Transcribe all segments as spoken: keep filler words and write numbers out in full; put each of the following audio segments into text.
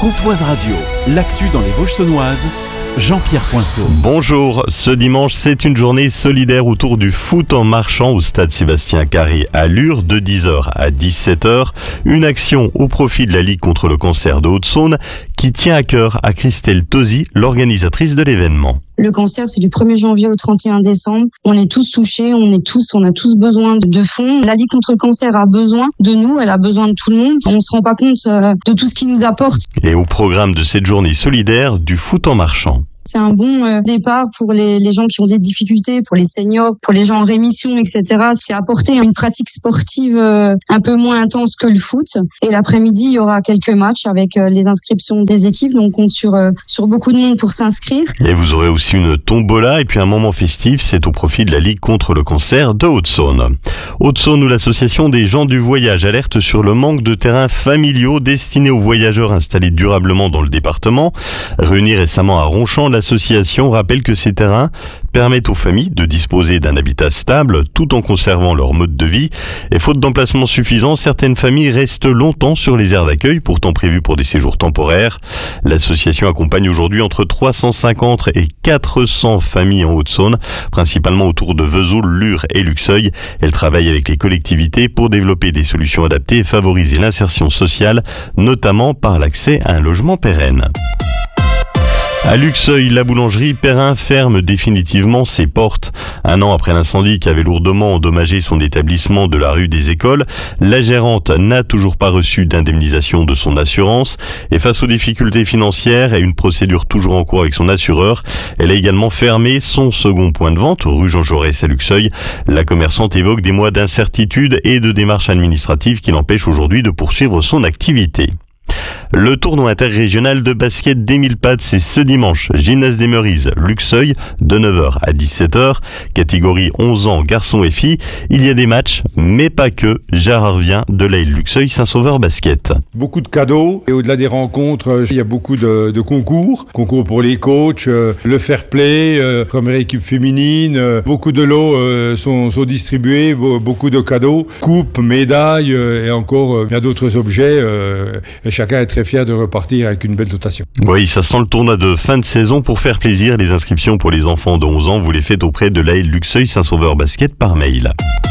Comtoise Radio, l'actu dans les Vosges-Saunoises, Jean-Pierre Poinceau. Bonjour, ce dimanche c'est une journée solidaire autour du foot en marchant au stade Sébastien Carré à Lure de dix heures à dix-sept heures. Une action au profit de la Ligue contre le cancer de Haute-Saône qui tient à cœur à Christelle Tosi, l'organisatrice de l'événement. Le cancer, c'est du premier janvier au trente et un décembre. On est tous touchés, on est tous, on a tous besoin de fonds. La Ligue contre le cancer a besoin de nous, elle a besoin de tout le monde. On se rend pas compte de tout ce qu'il nous apporte. Et au programme de cette journée solidaire, du foot en marchant. C'est un bon euh, départ pour les, les gens qui ont des difficultés, pour les seniors, pour les gens en rémission, et cetera. C'est apporter une pratique sportive euh, un peu moins intense que le foot. Et l'après-midi, il y aura quelques matchs avec euh, les inscriptions des équipes. Donc, on compte sur, euh, sur beaucoup de monde pour s'inscrire. Et vous aurez aussi une tombola et puis un moment festif. C'est au profit de la Ligue contre le cancer de Haute-Saône. Haute-Saône où l'association des gens du voyage alerte sur le manque de terrains familiaux destinés aux voyageurs installés durablement dans le département. Réunis récemment à Ronchamp, l'association rappelle que ces terrains permettent aux familles de disposer d'un habitat stable tout en conservant leur mode de vie. Et faute d'emplacement suffisant, certaines familles restent longtemps sur les aires d'accueil, pourtant prévues pour des séjours temporaires. L'association accompagne aujourd'hui entre trois cent cinquante et quatre cents familles en Haute-Saône, principalement autour de Vesoul, Lure et Luxeuil. Elle travaille avec les collectivités pour développer des solutions adaptées et favoriser l'insertion sociale, notamment par l'accès à un logement pérenne. À Luxeuil, la boulangerie Perrin ferme définitivement ses portes. Un an après l'incendie qui avait lourdement endommagé son établissement de la rue des Écoles, la gérante n'a toujours pas reçu d'indemnisation de son assurance. Et face aux difficultés financières et une procédure toujours en cours avec son assureur, elle a également fermé son second point de vente, rue Jean Jaurès à Luxeuil. La commerçante évoque des mois d'incertitude et de démarches administratives qui l'empêchent aujourd'hui de poursuivre son activité. Le tournoi interrégional de basket d'Émile-Pad, c'est ce dimanche. Gymnase des Meurises, Luxeuil, de neuf heures à dix-sept heures. Catégorie onze ans, garçons et filles. Il y a des matchs, mais pas que. Gérard vient de l'Aile Luxeuil Saint-Sauveur Basket. Beaucoup de cadeaux. Et au-delà des rencontres, il y a beaucoup de, de concours. Concours pour les coachs, euh, le fair play, euh, première équipe féminine. Euh, beaucoup de lots euh, sont, sont distribués, beaucoup de cadeaux. Coupes, médailles euh, et encore euh, bien d'autres objets. Euh, et chacun est très fier de repartir avec une belle dotation. Oui, ça sent le tournoi de fin de saison. Pour faire plaisir, les inscriptions pour les enfants de onze ans, vous les faites auprès de l'Aile Luxeuil Saint-Sauveur Basket par mail.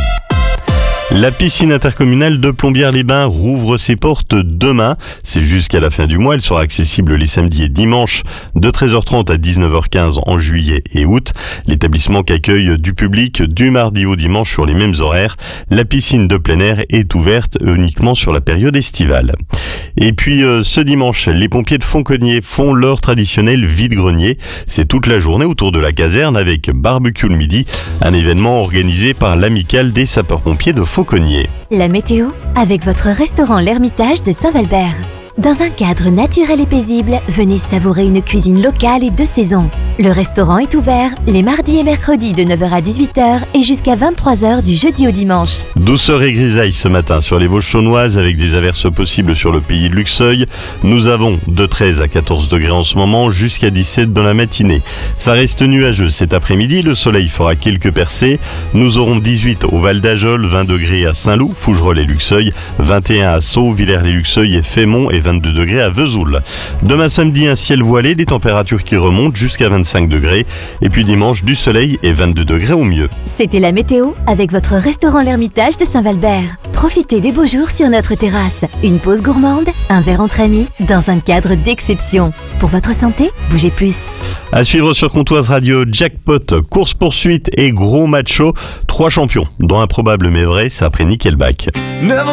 La piscine intercommunale de Plombières-les-Bains rouvre ses portes demain. C'est jusqu'à la fin du mois. Elle sera accessible les samedis et dimanches de treize heures trente à dix-neuf heures quinze en juillet et août. L'établissement qu'accueille du public du mardi au dimanche sur les mêmes horaires. La piscine de plein air est ouverte uniquement sur la période estivale. Et puis euh, ce dimanche, les pompiers de Foncognier font leur traditionnel vide-grenier. C'est toute la journée autour de la caserne avec barbecue le midi, un événement organisé par l'amicale des sapeurs-pompiers de Foncognier. La météo avec votre restaurant L'Ermitage de Saint-Valbert. Dans un cadre naturel et paisible, venez savourer une cuisine locale et de saison. Le restaurant est ouvert les mardis et mercredis de neuf heures à dix-huit heures et jusqu'à vingt-trois heures du jeudi au dimanche. Douceur et grisaille ce matin sur les Vosges-Saunoises avec des averses possibles sur le pays de Luxeuil. Nous avons de treize à quatorze degrés en ce moment jusqu'à dix-sept dans la matinée. Ça reste nuageux cet après-midi, le soleil fera quelques percées. Nous aurons dix-huit au Val d'Ajol, vingt degrés à Saint-Loup, Fougerolles et Luxeuil, vingt et un à Sceaux, Villers-les-Luxeuil et Fémont et vingt-deux degrés à Vesoul. Demain samedi, un ciel voilé, des températures qui remontent jusqu'à vingt-cinq degrés. Et puis dimanche, du soleil et vingt-deux degrés au mieux. C'était la météo avec votre restaurant L'Ermitage de Saint-Valbert. Profitez des beaux jours sur notre terrasse. Une pause gourmande, un verre entre amis, dans un cadre d'exception. Pour votre santé, bougez plus. À suivre sur Comtoise Radio, jackpot, course-poursuite et gros macho. Trois champions, dont improbable mais vrai, c'est après Nickelback.